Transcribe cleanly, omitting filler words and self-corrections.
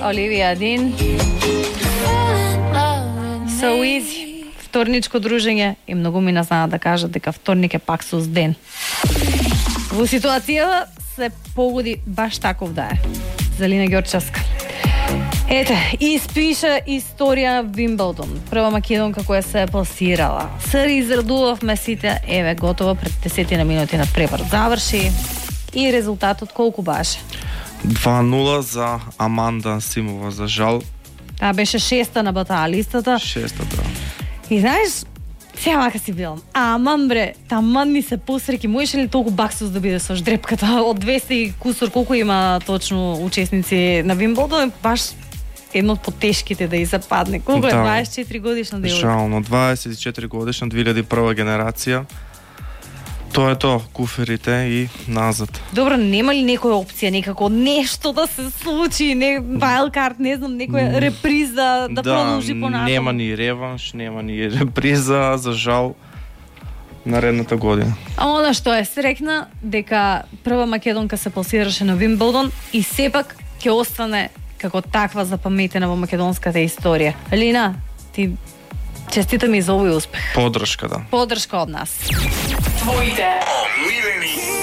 Оливија Дин. So easy. Вторничко дружење и многу мина знаат да кажат дека вторник е пак сус ден. Во ситуацијата се погоди баш таков да е. Залина Ѓорчевска. Ете, испиша историја Вимбелдон. Прва македонка која се пласирала. Се израдувавме сите, еве, готово пред 10 на минути на препарт заврши. И резултатот колку беше? 2-0 за Аманда Симова, за жал. Таа беше шеста на батаа листата. Шеста, да. И знаеш, сега мака си билам. Аман бре, таман ми се посреки. Можеше ли толку баксус да биде со ждрепката? Од 200 и кусор, колку има точно учесници на Вимбелдон, баш едно од потешките да и се падне. Колку е 24 годишна девојка? Жално, 24 годишна, 2001 генерација. Тоа е тоа, куферите и назад. Добро, нема ли некоја опција, некако нешто да се случи, не вайлкарт, не знам, некоја реприза да продолжи понатаму? Нема ни реванш, нема ни реприза, за жал, наредната година. А она што е срекна, дека прва македонка се пласираше на Вимбелдон и сепак ќе остане како таква запаметена во македонската историја. Лина, ти честитам и за овој успех. Подршка, да. Подршка од нас. Твоите омилени